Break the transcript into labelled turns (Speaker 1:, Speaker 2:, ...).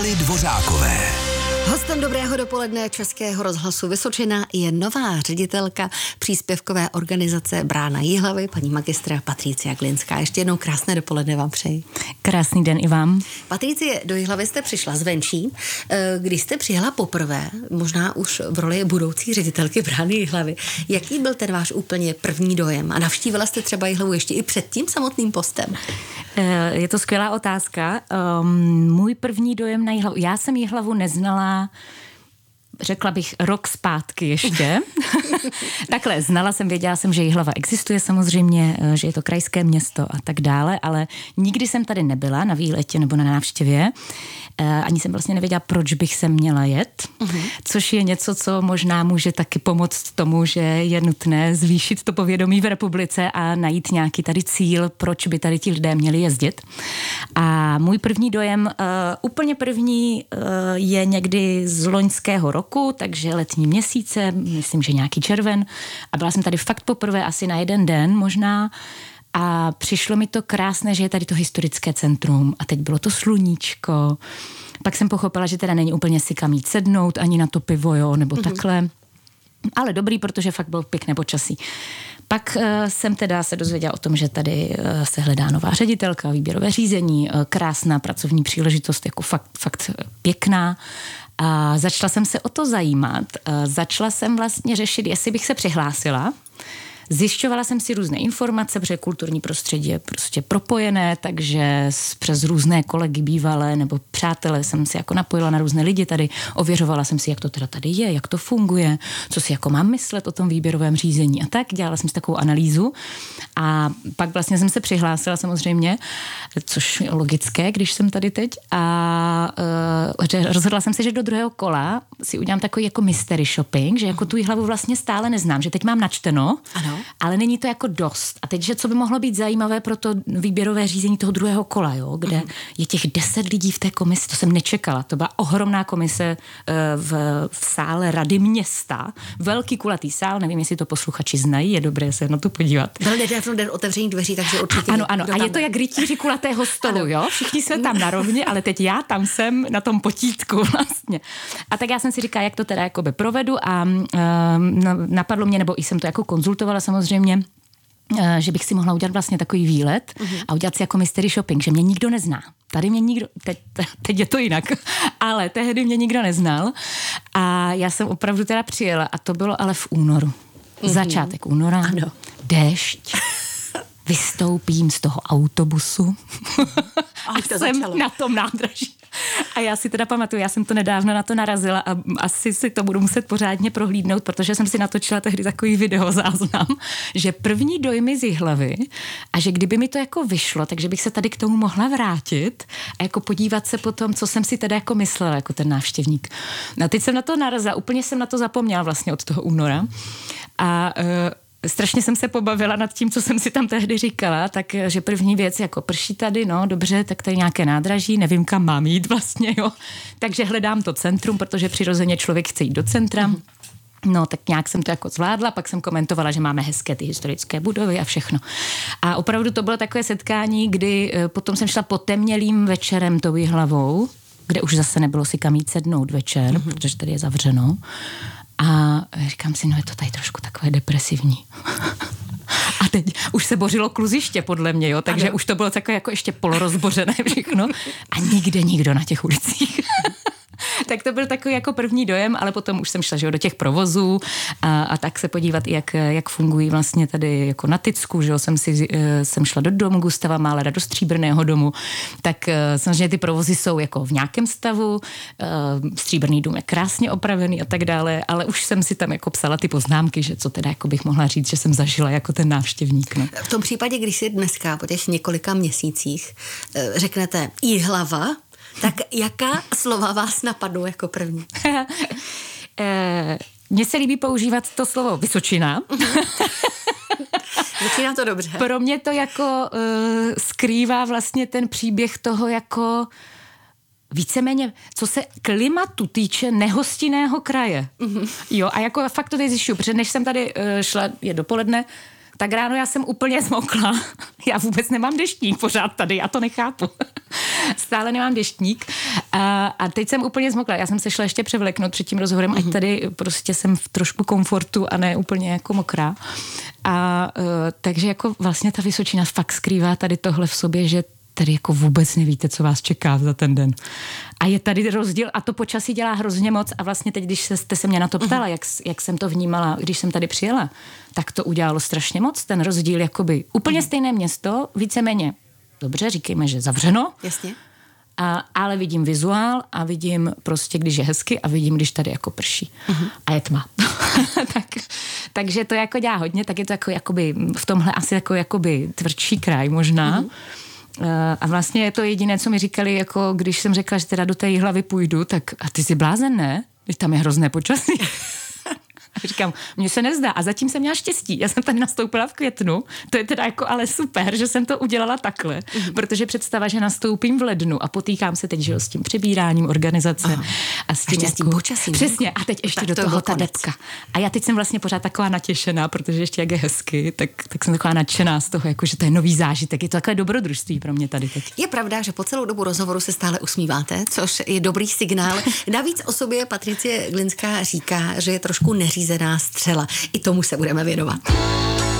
Speaker 1: Nely Dvořákové.
Speaker 2: Hostem dobrého dopoledne Českého rozhlasu Vysočina je nová ředitelka příspěvkové organizace Brána Jihlavy, paní magistra Patricia Glinská. Ještě jednou krásné dopoledne vám přeji.
Speaker 3: Krásný den i vám.
Speaker 2: Patricie, do Jihlavy jste přišla zvenčí. Když jste přijela poprvé, možná už v roli budoucí ředitelky Brány Jihlavy, jaký byl ten váš úplně první dojem? A navštívila jste třeba Jihlavu ještě i před tím samotným postem?
Speaker 3: Je to skvělá otázka. Můj první dojem na Jihlavu, já jsem Jihlavu neznala, řekla bych, rok zpátky ještě. Takhle, věděla jsem, že Jihlava existuje samozřejmě, že je to krajské město a tak dále, ale nikdy jsem tady nebyla na výletě nebo na návštěvě. Ani jsem vlastně nevěděla, proč bych se měla jet, což je něco, co možná může taky pomoct tomu, že je nutné zvýšit to povědomí v republice a najít nějaký tady cíl, proč by tady ti lidé měli jezdit. A můj první dojem, úplně první, je někdy z loňského roku, takže letní měsíce, myslím, že nějaký červen, a byla jsem tady fakt poprvé asi na jeden den možná. A přišlo mi to krásné, že je tady to historické centrum a teď bylo to sluníčko. Pak jsem pochopila, že teda není úplně si kam jít sednout, ani na to pivo, jo, nebo takhle. Ale dobrý, protože fakt bylo pěkné počasí. Pak jsem teda se dozvěděla o tom, že tady se hledá nová ředitelka, výběrové řízení, krásná pracovní příležitost, jako fakt pěkná. A začala jsem se o to zajímat. Začala jsem vlastně řešit, jestli bych se přihlásila. Zjišťovala jsem si různé informace, protože kulturní prostředí je prostě propojené, takže přes různé kolegy bývalé nebo přátelé jsem si jako napojila na různé lidi tady, ověřovala jsem si, jak to teda tady je, jak to funguje, co si jako mám myslet o tom výběrovém řízení a tak. Dělala jsem si takovou analýzu a pak vlastně jsem se přihlásila samozřejmě, což je logické, když jsem tady teď, a rozhodla jsem se, že do druhého kola si udělám takový jako mystery shopping, že jako tu Jihlavu vlastně stále neznám, že teď mám načteno. Ano. Ale není to jako dost. A teď, že co by mohlo být zajímavé pro to výběrové řízení toho druhého kola, jo, kde je těch 10 lidí v té komisi, to jsem nečekala. To byla ohromná komise v sále Rady města. Velký kulatý sál, nevím, jestli to posluchači znají, je dobré se na to podívat.
Speaker 2: Byl nedávno den otevření dveří, takže určitě.
Speaker 3: Ano, a je to jak rytíři kulatého stolu, ano. Jo? Všichni jsme tam narovně, ale teď já tam jsem na tom potítku vlastně. A tak já jsem si říkala, jak to teda jakoby provedu a napadlo mě, nebo i jsem to jako konzultovala samozřejmě, že bych si mohla udělat vlastně takový výlet a udělat si jako mystery shopping, že mě nikdo nezná. Tady mě nikdo, teď je to jinak, ale tehdy mě nikdo neznal a já jsem opravdu teda přijela a to bylo ale v únoru. Začátek února, ano. Déšť. Vystoupím z toho autobusu a jsem na tom nádraží. A já si teda pamatuju, já jsem to nedávno na to narazila a asi si to budu muset pořádně prohlídnout, protože jsem si natočila tehdy takový videozáznam, že první dojmy z Jihlavy a že kdyby mi to jako vyšlo, takže bych se tady k tomu mohla vrátit a jako podívat se potom, co jsem si teda jako myslela, jako ten návštěvník. No teď jsem na to narazila, úplně jsem na to zapomněla vlastně od toho února a strašně jsem se pobavila nad tím, co jsem si tam tehdy říkala, takže první věc, jako prší tady, no dobře, tak tady nějaké nádraží, nevím, kam mám jít vlastně, jo. Takže hledám to centrum, protože přirozeně člověk chce jít do centra. No, tak nějak jsem to jako zvládla, pak jsem komentovala, že máme hezké ty historické budovy a všechno. A opravdu to bylo takové setkání, kdy potom jsem šla potemnělým večerem tou Jihlavou, kde už zase nebylo si kam jít sednout večer, protože tady je zavřeno. A říkám si, no je to tady trošku takové depresivní. A teď už se bořilo kluziště podle mě, jo, takže už to bylo takové jako ještě polorozbořené všechno. A nikde nikdo na těch ulicích. Tak to byl takový jako první dojem, ale potom už jsem šla, že jo, do těch provozů a tak se podívat, jak fungují vlastně tady jako na Tycku, že jo, jsem šla do domu Gustava Mahlera, do Stříbrného domu, tak samozřejmě ty provozy jsou jako v nějakém stavu, Stříbrný dům je krásně opravený a tak dále, ale už jsem si tam jako psala ty poznámky, že co teda jako bych mohla říct, že jsem zažila jako ten návštěvník. No.
Speaker 2: V tom případě, když si dneska po těch několika měsících řeknete Jihlava, tak jaká slova vás napadnou jako první?
Speaker 3: Mně se líbí používat to slovo Vysočina.
Speaker 2: Začíná to dobře.
Speaker 3: Pro mě to jako skrývá vlastně ten příběh toho jako víceméně, co se klimatu týče nehostinného kraje. Jo, a jako fakt to teď zjišťuju, protože než jsem tady šla, je dopoledne, tak ráno já jsem úplně zmokla. Já vůbec nemám deštník pořád tady, já to nechápu. Stále nemám deštník. A teď jsem úplně zmokla. Já jsem se šla ještě převleknout před tím rozhovorem, ať tady prostě jsem v trošku komfortu a ne úplně jako mokrá. Takže jako vlastně ta Vysočina fakt skrývá tady tohle v sobě, že tady jako vůbec nevíte, co vás čeká za ten den. A je tady rozdíl a to počasí dělá hrozně moc a vlastně teď, když jste se mě na to ptala, jak jsem to vnímala, když jsem tady přijela, tak to udělalo strašně moc. Ten rozdíl jakoby úplně stejné město, víceméně, dobře, říkejme, že zavřeno.
Speaker 2: Jasně.
Speaker 3: Ale vidím vizuál a vidím prostě, když je hezky a vidím, když tady jako prší. A je tma. Takže to jako dělá hodně, tak je to jako jakoby v tomhle asi jako jakoby tvrdší kraj možná. A vlastně je to jediné, co mi říkali, jako když jsem řekla, že teda do té Jihlavy půjdu, tak a ty jsi blázen, ne? Tam je hrozné počasí. A říkám, mně se nezdá. A zatím jsem měla štěstí. Já jsem tady nastoupila v květnu. To je teda jako ale super, že jsem to udělala takhle. Protože představa, že nastoupím v lednu a potýkám se teď, že s tím přebíráním organizace. A s tím
Speaker 2: jako, počasím.
Speaker 3: Přesně. A teď ještě do toho ta depka. A já teď jsem vlastně pořád taková natěšená, protože ještě jak je hezky, tak jsem taková nadšená z toho, jako, že to je nový zážitek. Je to takové dobrodružství pro mě tady teď.
Speaker 2: Je pravda, že po celou dobu rozhovoru se stále usmíváte, což je dobrý signál. Navíc o sobě Patricie Glinská říká, že je trošku neřízená střela. I tomu se budeme věnovat.